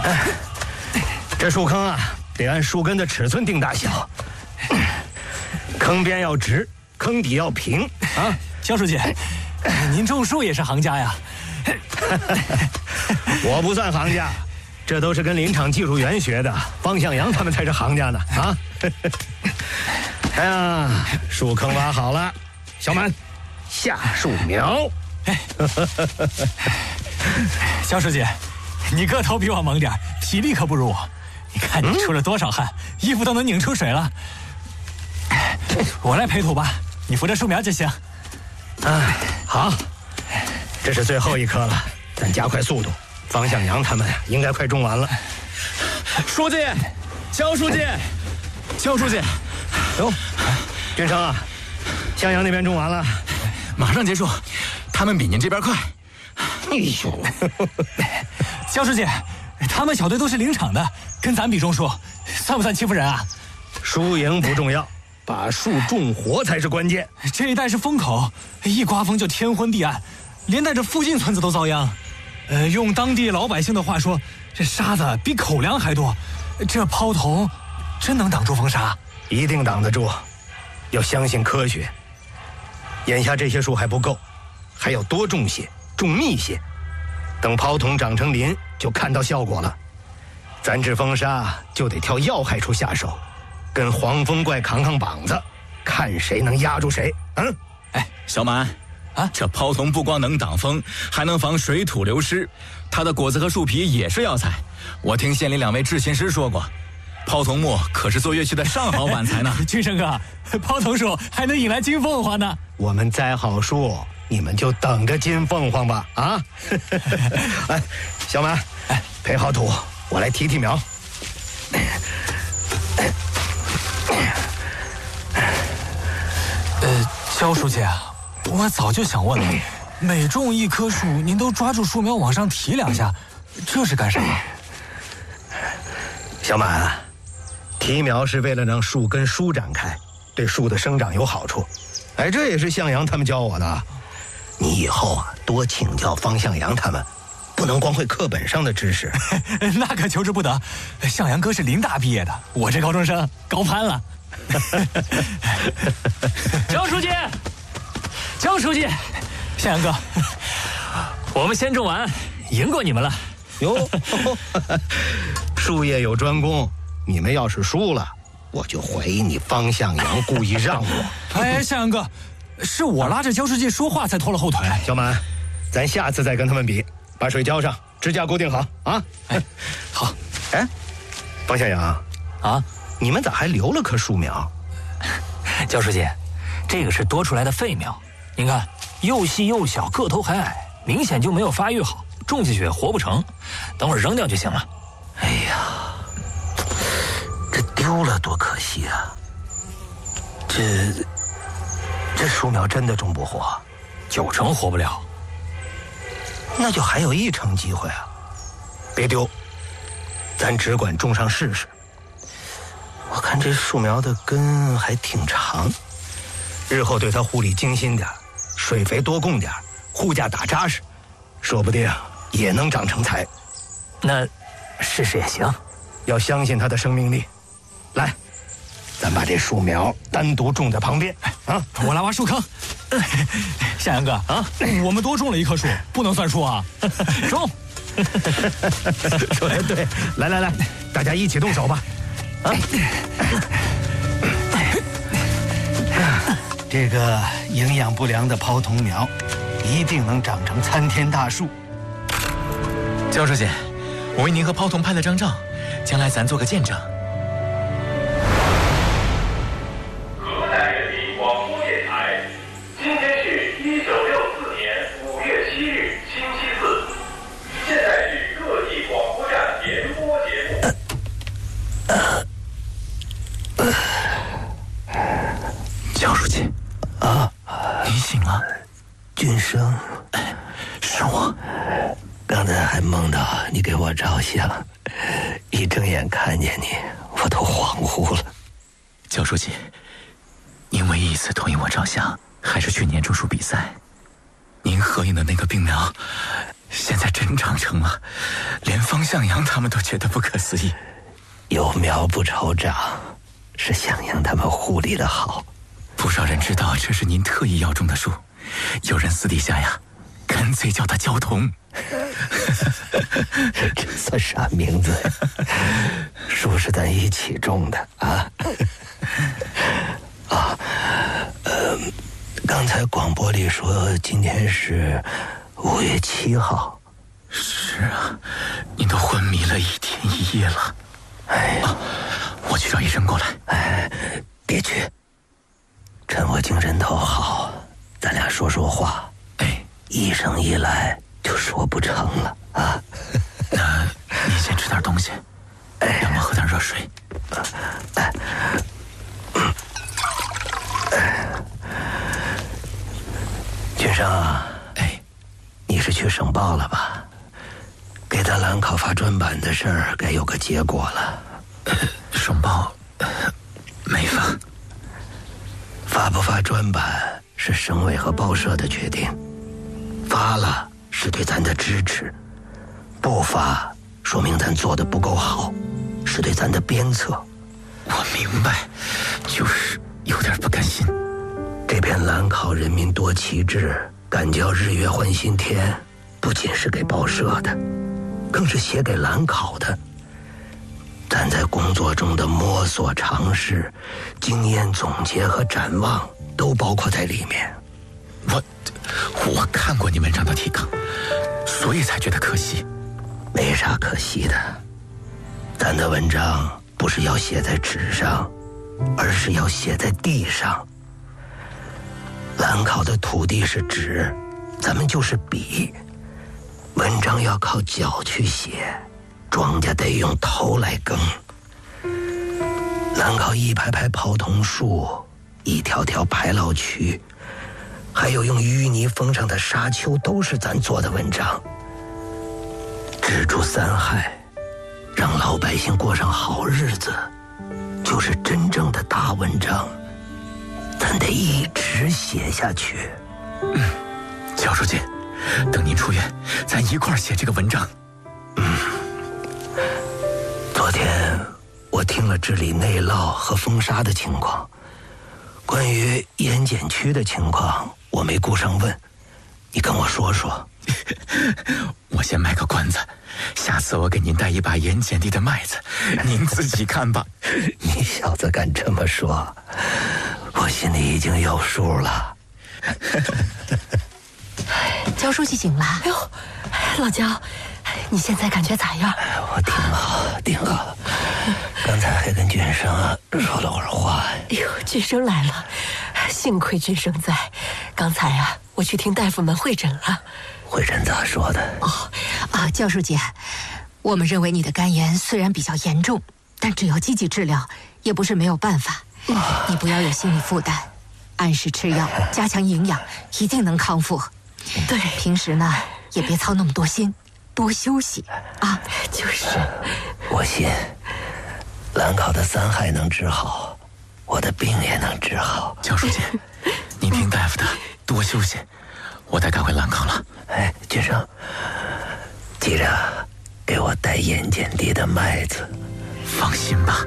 这树坑啊，得按树根的尺寸定大小，坑边要直，坑底要平啊。 肖书记，您种树也是行家呀？ 我不算行家，这都是跟林场技术员学的，方向阳他们才是行家呢啊！哎呀，树坑挖好了，小满，下树苗。 肖书记，你个头比我猛点，体力可不如我。你看你出了多少汗，衣服都能拧出水了。我来培土吧，你扶着树苗就行。 好，这是最后一棵了，咱加快速度。方向阳他们应该快种完了。 书记，肖书记，肖书记， 哟，俊生啊，向阳那边种完了， 马上结束，他们比您这边快。 哎呦， 肖书记，他们小队都是林场的，跟咱比种树，算不算欺负人啊？ 输赢不重要，把树种活才是关键。 这一带是风口，一刮风就天昏地暗，连带着附近村子都遭殃。用当地老百姓的话说，这沙子比口粮还多，这抛头真能挡住风沙？ 一定挡得住，要相信科学。眼下这些树还不够，还要多种些，种密些。等抛筒长成林，就看到效果了。咱治风沙就得挑要害处下手，跟黄风怪扛扛膀子，看谁能压住谁。 哎，小满啊，这抛筒不光能挡风，还能防水土流失，它的果子和树皮也是药材。我听县里2位制琴师说过，抛筒木可是做乐器的上好板材呢。 俊生哥，抛筒树还能引来金凤凰呢。 我们栽好树，你们就等着金凤凰吧！啊，哎，小满，培好土，我来提苗。 肖书记啊，我早就想问了，每种一棵树，您都抓住树苗往上提2下，这是干啥？ 小满，提苗是为了让树根舒展开，对树的生长有好处。哎，这也是向阳他们教我的。你以后啊，多请教方向阳他们，不能光会课本上的知识。 那可求之不得。向阳哥是林大毕业的，我这高中生高攀了。 焦书记，焦书记， 向阳哥， 我们先种完，赢过你们了。 哟，术业有专攻，你们要是输了，我就怀疑你方向阳故意让我。 哎，向阳哥，是我拉着焦书记说话才拖了后腿。 小满，咱下次再跟他们比，把水浇上，支架固定好啊。 哎，好。 哎，方向阳啊， 你们咋还留了棵树苗？ 焦书记，这个是多出来的废苗，您看又细又小，个头还矮，明显就没有发育好，种进去也活不成，等会儿扔掉就行了。 哎呀，这丢了多可惜啊！这树苗真的种不活 ，9成活不了， 那就还有1成机会啊！别丢，咱只管种上试试。我看这树苗的根还挺长，日后对它护理精心点，水肥多供点，护架打扎实，说不定也能长成材。 那试试也行， 要相信它的生命力。来，咱把这树苗单独种在旁边啊！ 我来挖树坑。向阳哥啊，我们多种了1棵树，不能算数啊！ 种。 说得对，来，大家一起动手吧！啊，这个营养不良的抛筒苗，一定能长成参天大树。 焦书记，我为您和抛筒拍了张照，将来咱做个见证。 河南人民广播电台，今天是1964年5月7日星期四，现在是各地广播站联播节目。 焦书记， 啊， 你醒了？ 俊生， 是我。 刚才还梦到你给我照相，一睁眼看见你，我都恍惚了。 焦书记，您唯一一次同意我照相，还是去年种树比赛。您合影的那个病苗， 现在真长成了，连方向阳他们都觉得不可思议。 有苗不愁长，是向阳他们护理的好。 不少人知道这是您特意要种的树，有人私底下呀，干脆叫它焦桐。 这算啥名字呀？树是咱一起种的啊！刚才广播里说今天是5月7号。 是啊，您都昏迷了1天1夜了。我去找医生过来。 别去，趁我精神头好，咱俩说说话。医生一来就说不成了啊。 那你先吃点东西，要么喝点热水。 君生啊，你是去省报了吧？给咱兰考发专版的事儿该有个结果了。 省报没发。 发不发专版是省委和报社的决定，发了是对咱的支持，不发说明咱做的不够好，是对咱的鞭策。 我明白，就是有点不甘心。 这篇兰考人民多旗帜，敢叫日月换新天，不仅是给报社的，更是写给兰考的。咱在工作中的摸索尝试、经验总结和展望都包括在里面。 我看过你文章的提纲，所以才觉得可惜。 没啥可惜的，咱的文章不是要写在纸上，而是要写在地上。兰考的土地是纸，咱们就是笔。文章要靠脚去写，庄稼得用头来耕。兰考一排排泡桐树，一条条排涝渠，还有用淤泥封上的沙丘，都是咱做的文章。止住3害，让老百姓过上好日子，就是真正的大文章。咱得一直写下去。 教书记，等您出院，咱一块儿写这个文章。 昨天我听了治理内涝和风沙的情况，关于盐碱区的情况我没顾上问，你跟我说说。 我先卖个关子，下次我给您带一把盐碱地的麦子，您自己看吧。 你小子敢这么说，我心里已经有数了。 焦书记醒了。哎呦，老焦，你现在感觉咋样？ 我挺好。刚才还跟君生说了会儿话。 哎呦，君生来了，幸亏君生在。刚才我去听大夫们会诊了。 会诊咋说的？ 焦书记，我们认为你的肝炎虽然比较严重，但只要积极治疗，也不是没有办法。你不要有心理负担，按时吃药，加强营养，一定能康复。对，平时呢也别操那么多心，多休息啊。就是， 我信，兰考的3害能治好，我的病也能治好。 焦书记，您听大夫的，多休息。我得赶回兰考了。 君生，记着给我带盐碱地的麦子。 放心吧。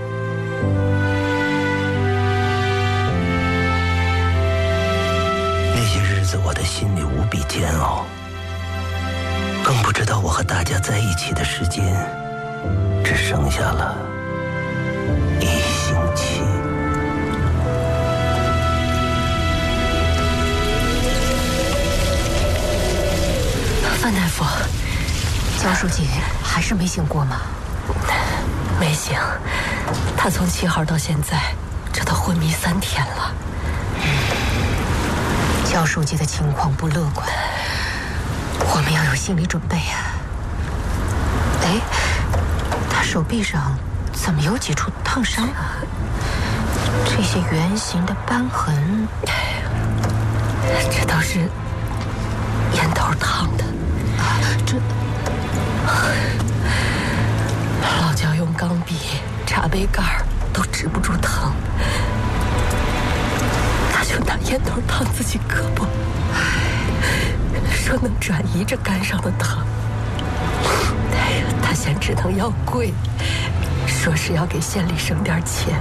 那些日子我的心里无比煎熬，更不知道我和大家在一起的时间只剩下了1星期。 范大夫，焦书记还是没醒过吗？没醒，他从7号到现在，这都昏迷3天了。焦书记的情况不乐观，我们要有心理准备啊。他手臂上怎么有几处烫伤啊？这些圆形的斑痕，这都是烟头烫的。老焦用钢笔插杯盖都止不住疼，他就拿烟头烫自己胳膊， 说能转移这肝上的疼。哎呀，他现只能要跪，说是要给县里省点钱。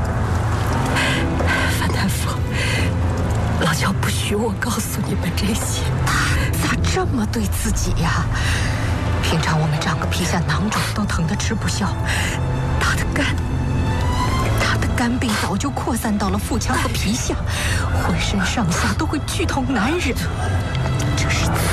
范大夫，老乔不许我告诉你们这些。 他咋这么对自己呀？平常我们长个皮下囊肿都疼得吃不消，他的肝病早就扩散到了腹腔和皮下，浑身上下都会剧痛难忍。这是